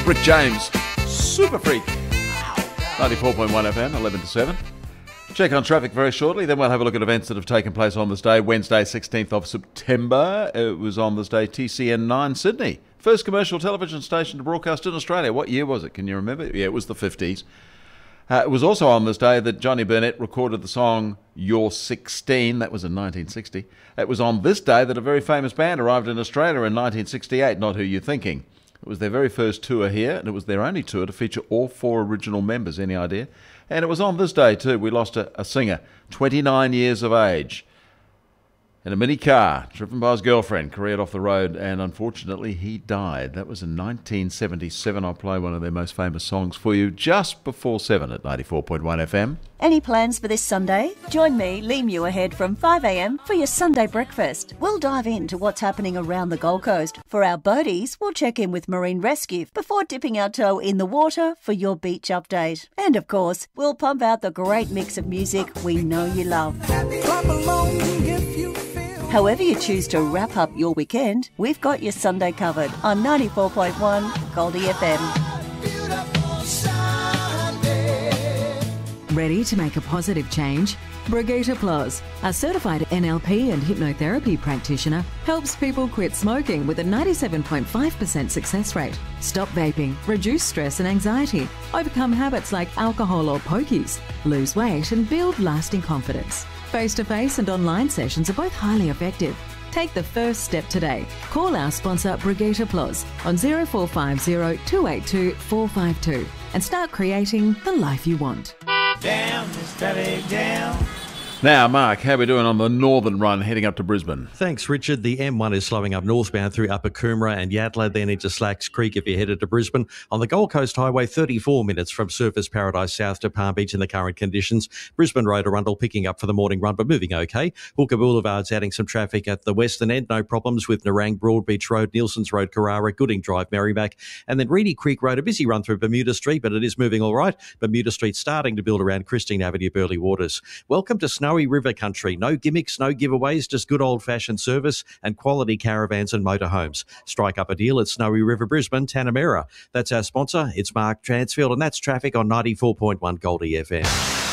Rick James, Super Freak. 94.1 FM, 11 to 7. Check on traffic very shortly, then we'll have a look at events that have taken place on this day, Wednesday, 16th of September. It was on this day, TCN9 Sydney. First commercial television station to broadcast in Australia. What year was it? Can you remember? Yeah, it was the 50s. It was also on this day that Johnny Burnett recorded the song You're 16. That was in 1960. It was on this day that a very famous band arrived in Australia in 1968, Not Who You're Thinking. It was their very first tour here, and it was their only tour to feature all 4 original members. Any idea? And it was on this day, too, we lost a singer, 29 years of age, in a mini car, driven by his girlfriend, careered off the road, and unfortunately he died. That was in 1977. I'll play one of their most famous songs for you just before 7 at 94.1 FM. Any plans for this Sunday? Join me, Lee Muirhead, from 5am for your Sunday breakfast. We'll dive into what's happening around the Gold Coast. For our boaties, we'll check in with Marine Rescue before dipping our toe in the water for your beach update. And of course, we'll pump out the great mix of music we know you love. However you choose to wrap up your weekend, we've got your Sunday covered on 94.1 Goldie FM. Ready to make a positive change? Brigitte Ploz, a certified NLP and hypnotherapy practitioner, helps people quit smoking with a 97.5% success rate, stop vaping, reduce stress and anxiety, overcome habits like alcohol or pokies, lose weight and build lasting confidence. Face-to-face and online sessions are both highly effective. Take the first step today. Call our sponsor Brigitte Ploz on 0450 282 452 and start creating the life you want. Down, Miss Traffic, down. Now, Mark, how are we doing on the northern run heading up to Brisbane? Thanks, Richard. The M1 is slowing up northbound through Upper Coomera and Yatala, then into Slacks Creek if you're headed to Brisbane. On the Gold Coast Highway, 34 minutes from Surfers Paradise South to Palm Beach in the current conditions. Brisbane Road Arundel picking up for the morning run, but moving okay. Hooker Boulevard's adding some traffic at the western end. No problems with Nerang, Broadbeach Road, Nielsen's Road, Carrara, Gooding Drive, Merrimack. And then Reedy Creek Road, a busy run through Bermuda Street, but it is moving all right. Bermuda Street starting to build around Christine Avenue, Burleigh Waters. Welcome to Snowy River Country. No gimmicks, no giveaways, just good old-fashioned service and quality caravans and motorhomes. Strike up a deal at Snowy River Brisbane, Tanamera. That's our sponsor. It's Mark Transfield, and that's traffic on 94.1 Goldie FM.